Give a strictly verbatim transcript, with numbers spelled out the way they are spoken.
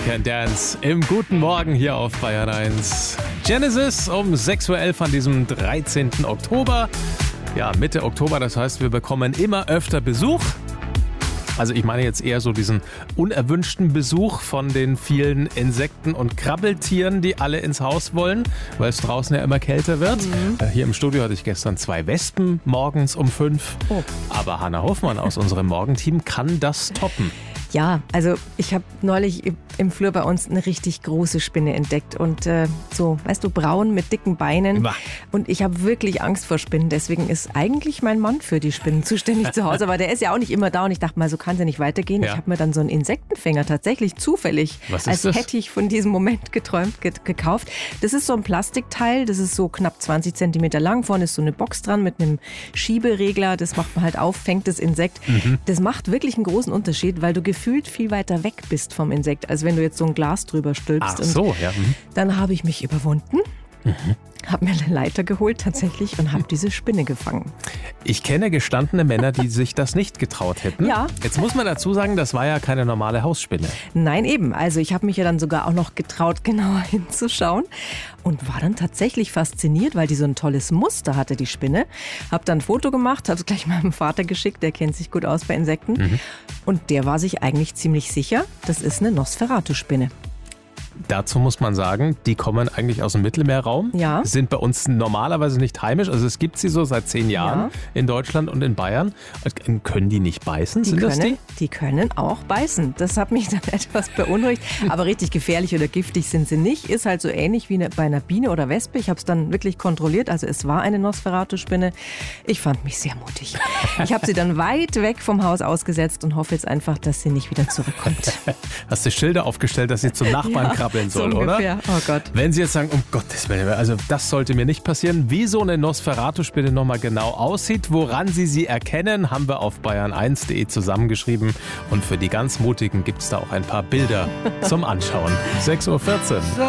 Can Dance im Guten Morgen hier auf Bayern eins. Genesis um sechs Uhr elf an diesem dreizehnten Oktober. Ja, Mitte Oktober, das heißt, wir bekommen immer öfter Besuch. Also ich meine jetzt eher so diesen unerwünschten Besuch von den vielen Insekten und Krabbeltieren, die alle ins Haus wollen, weil es draußen ja immer kälter wird. Mhm. Hier im Studio hatte ich gestern zwei Wespen morgens um fünf. Oh. Aber Hannah Hoffmann aus unserem Morgenteam kann das toppen. Ja, also ich habe neulich im Flur bei uns eine richtig große Spinne entdeckt und äh, so, weißt du, braun mit dicken Beinen. Bah. Und ich habe wirklich Angst vor Spinnen, deswegen ist eigentlich mein Mann für die Spinnen zuständig zu Hause, aber der ist ja auch nicht immer da und ich dachte mal, so kann es ja nicht weitergehen. Ja. Ich habe mir dann so einen Insektenfänger tatsächlich zufällig, Was ist als das? hätte ich von diesem Moment geträumt, ge- gekauft. Das ist so ein Plastikteil, das ist so knapp zwanzig Zentimeter lang, vorne ist so eine Box dran mit einem Schieberegler, das macht man halt auf, fängt das Insekt. Mhm. Das macht wirklich einen großen Unterschied, weil du gefühlt viel weiter weg bist vom Insekt, als wenn du jetzt so ein Glas drüber stülpst. Ach so, ja. Mhm. Dann habe ich mich überwunden, mhm. habe mir eine Leiter geholt tatsächlich und habe diese Spinne gefangen. Ich kenne gestandene Männer, die sich das nicht getraut hätten. Ja. Jetzt muss man dazu sagen, das war ja keine normale Hausspinne. Nein, eben. Also ich habe mich ja dann sogar auch noch getraut, genauer hinzuschauen und war dann tatsächlich fasziniert, weil die so ein tolles Muster hatte, die Spinne. Habe dann ein Foto gemacht, habe es gleich meinem Vater geschickt, der kennt sich gut aus bei Insekten. Mhm. Und der war sich eigentlich ziemlich sicher, das ist eine Nosferatu-Spinne. Dazu muss man sagen, die kommen eigentlich aus dem Mittelmeerraum, ja. sind bei uns normalerweise nicht heimisch. Also es gibt sie so seit zehn Jahren ja. in Deutschland und in Bayern. Können die nicht beißen? Die sind können, das die? Die können auch beißen. Das hat mich dann etwas beunruhigt. Aber richtig gefährlich oder giftig sind sie nicht. Ist halt so ähnlich wie bei einer Biene oder Wespe. Ich habe es dann wirklich kontrolliert. Also es war eine Nosferatu-Spinne. Ich fand mich sehr mutig. Ich habe sie dann weit weg vom Haus ausgesetzt und hoffe jetzt einfach, dass sie nicht wieder zurückkommt. Hast du Schilder aufgestellt, dass sie zum Nachbarn ja. krabbeln soll, so oder? Oh Gott. Wenn Sie jetzt sagen, um Gottes Willen, also das sollte mir nicht passieren, wie so eine Nosferatu-Spinne nochmal genau aussieht, woran Sie sie erkennen, haben wir auf bayern eins punkt de zusammengeschrieben. Und für die ganz Mutigen gibt es da auch ein paar Bilder zum Anschauen. sechs Uhr vierzehn.